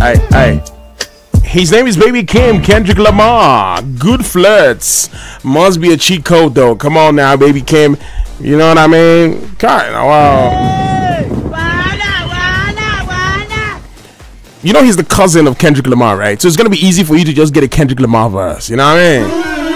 Aye. His name is Baby Kim, Kendrick Lamar. Good flirts. Must be a cheat code though. Come on now, Baby Kim. You know what I mean? God, wow. You know he's the cousin of Kendrick Lamar, right? So it's gonna be easy for you to just get a Kendrick Lamar verse. You know what I mean?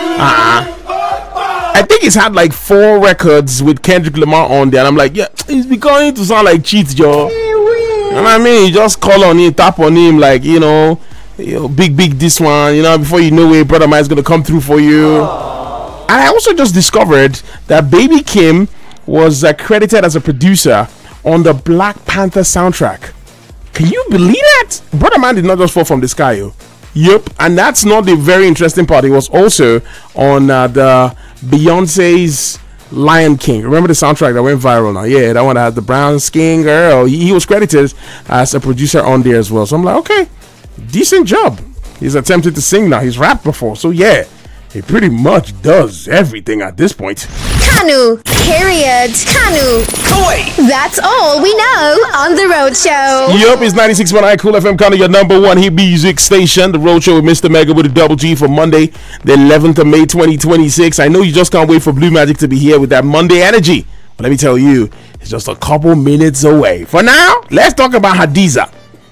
I think he's had like 4 records with Kendrick Lamar on there, and I'm like, yeah, he's beginning to sound like cheats, Joe. You know what I mean? You just call on him, tap on him, like big this one. Before you know it, Brother Mike's gonna come through for you. And I also just discovered that Baby Kim was credited as a producer on the Black Panther soundtrack. Can you believe that? Brother Man did not just fall from the sky, yo. Yep, and that's not the very interesting part. It was also on the Beyonce's Lion King. Remember the soundtrack that went viral now? Yeah, that one that has the brown skin girl. He was credited as a producer on there as well. So I'm like, okay, decent job. He's attempted to sing now. He's rapped before. So yeah, he pretty much does everything at this point. Kanu, period. Kanu. Koi. That's all we know on The Road Show. Yup, it's 96.9 Cool FM, Kanu, your number one hit music station. The Road Show with Mr. Mega with a double G for Monday, the 11th of May, 2026. I know you just can't wait for Blue Magic to be here with that Monday energy. But let me tell you, it's just a couple minutes away. For now, let's talk about Hadiza.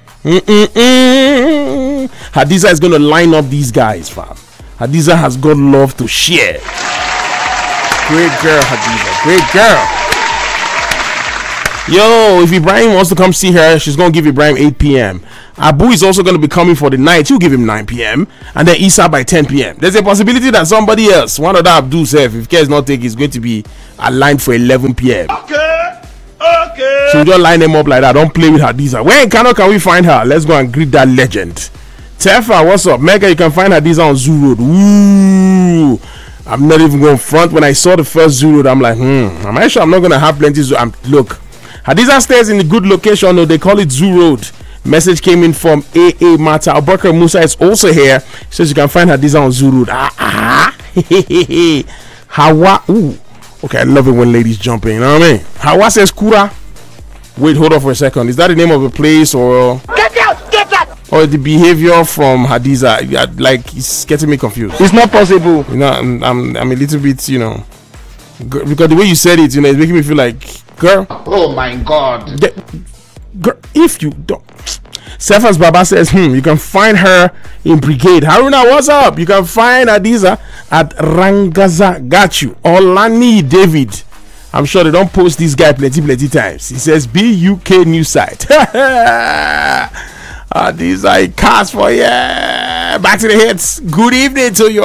Hadiza is going to line up these guys, fam. Hadiza has got love to share. Great girl, Hadiza. Great girl. Yo, if Ibrahim wants to come see her, she's going to give Ibrahim 8 p.m. Abu is also going to be coming for the night. He'll give him 9 p.m. And then Isa by 10 p.m. There's a possibility that somebody else, one of the Abdul self, if care is not taken, is going to be aligned for 11 p.m. Okay. So we just line them up like that. Don't play with Hadiza. Where in Kano can we find her? Let's go and greet that legend. Tefa, what's up? Mega, you can find Hadiza on Zoo Road. Ooh. I'm not even going front. When I saw the first Zoo Road, I'm like, am I sure I'm not going to have plenty Zoo? Look, Hadiza stays in a good location. No, they call it Zoo Road. Message came in from AA Mata. Abubakar Musa is also here. He says you can find Hadiza on Zoo Road. Hawa. Ooh. Okay, I love it when ladies jump in. You know what I mean? Hawa says Kura. Wait, hold on for a second. Is that the name of a place or... Get out! Get out! Or the behavior from Hadiza? Like, it's getting me confused. It's not possible. I'm a little bit, because the way you said it, it's making me feel like, girl. Oh my God. Girl, if you don't... Cephas Baba says, you can find her in Brigade. Haruna, what's up? You can find Hadiza at Rangaza. Got you. Olani David. I'm sure they don't post this guy plenty times. He says BUK news site. These are cars for you. Back to the hits. Good evening to you.